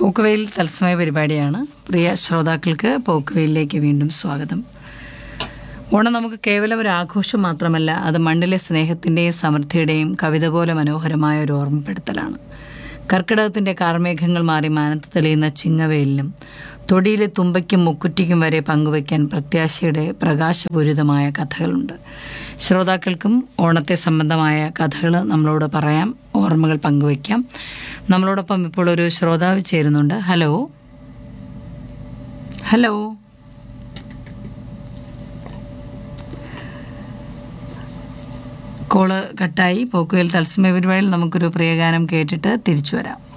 പോക്കുവെയിൽ തത്സമയ പരിപാടിയാണ്. പ്രിയ ശ്രോതാക്കൾക്ക് പോക്കുവെയിലേക്ക് വീണ്ടും സ്വാഗതം. ഓണം നമുക്ക് കേവലം ഒരു ആഘോഷം മാത്രമല്ല, അത് മണ്ണിലെ സ്നേഹത്തിൻ്റെയും സമൃദ്ധിയുടെയും കവിത പോലെ മനോഹരമായ ഒരു ഓർമ്മപ്പെടുത്തലാണ്. കർക്കിടകത്തിൻ്റെ കാർമേഘങ്ങൾ മാറി മാനത്ത് തെളിയുന്ന ചിങ്ങവെയിലിനും തൊടിയിലെ തുമ്പയ്ക്കും മുക്കുറ്റിക്കും വരെ പങ്കുവയ്ക്കാൻ പ്രത്യാശയുടെ പ്രകാശപൂരിതമായ കഥകളുണ്ട്. ശ്രോതാക്കൾക്കും ഓണത്തെ സംബന്ധമായ കഥകൾ നമ്മളോട് പറയാം, ഓർമ്മകൾ പങ്കുവയ്ക്കാം. നമ്മളോടൊപ്പം ഇപ്പോൾ ഒരു ശ്രോതാവ് ചേരുന്നുണ്ട്. ഹലോ ഹലോ കോള് കട്ടായി. പോക്കുവെയിൽ തത്സമയ പരിപാടിയിൽ നമുക്കൊരു പ്രിയഗാനം കേട്ടിട്ട് തിരിച്ചു വരാം.